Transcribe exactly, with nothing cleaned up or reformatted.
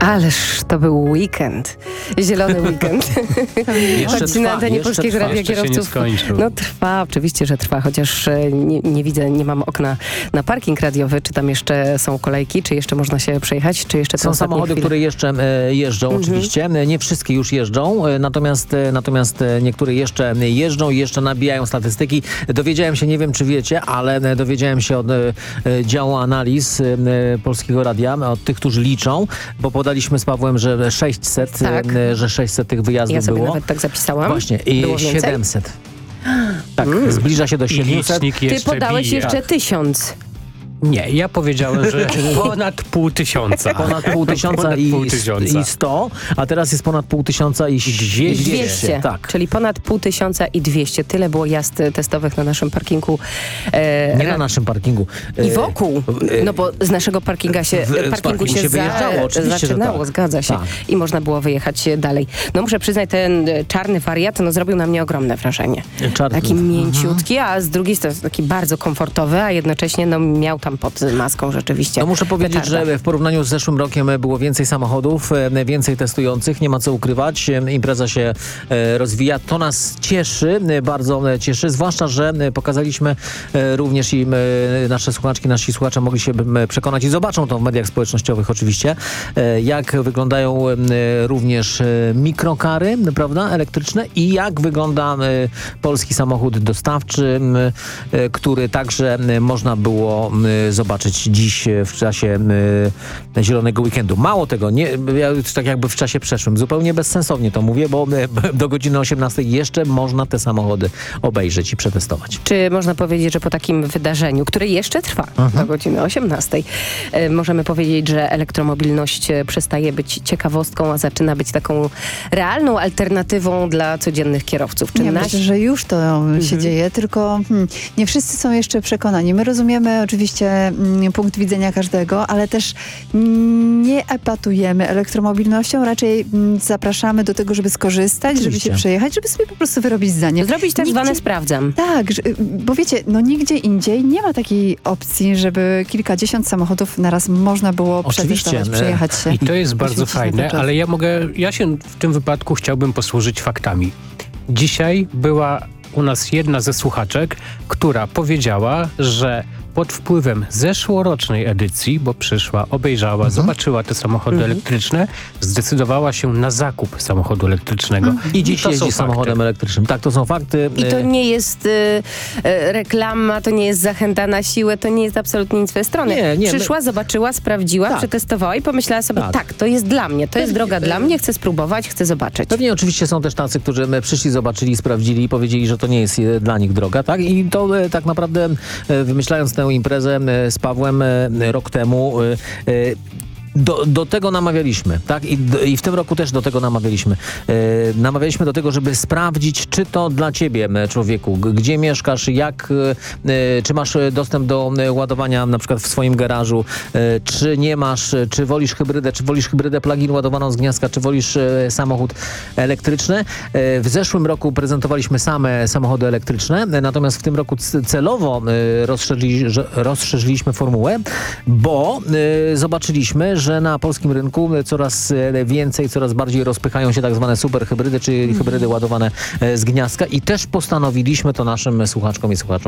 Ależ to był weekend. Zielony weekend. Choć na antenie Polskiego Radia Kierowców. No trwa, oczywiście, że trwa, chociaż nie, nie widzę, nie mam okna na parking radiowy. Czy tam jeszcze są kolejki, czy jeszcze można się przejechać, czy jeszcze są samochody, chwile? które jeszcze e, jeżdżą mhm. oczywiście. Nie wszystkie już jeżdżą, e, natomiast, e, natomiast niektóre jeszcze jeżdżą i jeszcze nabijają statystyki. Dowiedziałem się, nie wiem czy wiecie, ale dowiedziałem się od e, działu analiz e, Polskiego Radia, od tych, którzy liczą, bo podaliśmy z Pawłem, że sześćset, tak. że sześćset tych wyjazdów ja sobie było. Nawet tak zapisałam. Właśnie i siedemset. Tak, mm. zbliża się do siedmiuset. Ty podałeś bije. jeszcze tysiąc. Nie, ja powiedziałem, że ponad pół tysiąca. Ponad pół tysiąca ponad i, pół tysiąca. i sto, a teraz jest ponad pół tysiąca i dwieście. dwieście, tak. Czyli ponad pół tysiąca i dwieście. Tyle było jazd testowych na naszym parkingu. E, Nie na naszym parkingu. I wokół. No bo z naszego parkinga się, w, parkingu się, się wyjeżdżało. Za, zaczynało, tak. zgadza się. Tak. I można było wyjechać dalej. No muszę przyznać, ten czarny wariat no, zrobił na mnie ogromne wrażenie. Czarny. Taki mięciutki, a z drugiej strony taki bardzo komfortowy, a jednocześnie no, miał tam pod maską rzeczywiście. No muszę powiedzieć, petarda. że w porównaniu z zeszłym rokiem było więcej samochodów, więcej testujących, nie ma co ukrywać. Impreza się rozwija. To nas cieszy, bardzo cieszy, zwłaszcza, że pokazaliśmy również i nasze słuchaczki, nasi słuchacze mogli się przekonać i zobaczą to w mediach społecznościowych oczywiście, jak wyglądają również mikrokary, prawda, elektryczne i jak wygląda polski samochód dostawczy, który także można było zobaczyć dziś w czasie y, Zielonego Weekendu. Mało tego, nie, ja tak jakby w czasie przeszłym, zupełnie bezsensownie to mówię, bo y, do godziny osiemnastej jeszcze można te samochody obejrzeć i przetestować. Czy można powiedzieć, że po takim wydarzeniu, które jeszcze trwa mhm. do godziny osiemnastej, y, możemy powiedzieć, że elektromobilność przestaje być ciekawostką, a zaczyna być taką realną alternatywą dla codziennych kierowców? Czy ja nasi... myślę, że już to mhm. się dzieje, tylko hmm, nie wszyscy są jeszcze przekonani. My rozumiemy oczywiście punkt widzenia każdego, ale też nie epatujemy elektromobilnością, raczej zapraszamy do tego, żeby skorzystać, Oczywiście. żeby się przejechać, żeby sobie po prostu wyrobić zdanie. Zrobić tak zwane sprawdzam. Tak, bo wiecie, no nigdzie indziej nie ma takiej opcji, żeby kilkadziesiąt samochodów naraz można było Oczywiście. przetestować, przejechać się. I to jest bardzo fajne, ale ja mogę, ja się w tym wypadku chciałbym posłużyć faktami. Dzisiaj była u nas jedna ze słuchaczek, która powiedziała, że pod wpływem zeszłorocznej edycji, bo przyszła, obejrzała, mhm. zobaczyła te samochody mhm. elektryczne, zdecydowała się na zakup samochodu elektrycznego. Mhm. I dziś jeździ samochodem elektrycznym. Tak, to są fakty. I to nie jest y, y, reklama, to nie jest zachęta na siłę, to nie jest absolutnie nic w tej strony. Nie, nie, Przyszła, my... zobaczyła, sprawdziła, tak. przetestowała i pomyślała sobie, tak, tak to jest dla mnie, to jest droga dla mnie, chcę spróbować, chcę zobaczyć. Pewnie oczywiście są też tacy, którzy przyszli, zobaczyli, sprawdzili i powiedzieli, że to nie jest dla nich droga, tak? I to tak naprawdę wymyślając tę imprezę z Pawłem rok temu Do, do tego namawialiśmy, tak? I, I w tym roku też do tego namawialiśmy. E, namawialiśmy do tego, żeby sprawdzić, czy to dla ciebie, człowieku, gdzie mieszkasz, jak, e, czy masz dostęp do ładowania na przykład w swoim garażu, e, czy nie masz, czy wolisz hybrydę, czy wolisz hybrydę plug-in ładowaną z gniazdka, czy wolisz e, samochód elektryczny. E, w zeszłym roku prezentowaliśmy same samochody elektryczne, natomiast w tym roku celowo e, rozszerzyli, rozszerzyliśmy formułę, bo e, zobaczyliśmy, że na polskim rynku coraz więcej, coraz bardziej rozpychają się tak zwane super hybrydy, czy hybrydy ładowane z gniazdka i też postanowiliśmy to naszym słuchaczkom i słuchaczom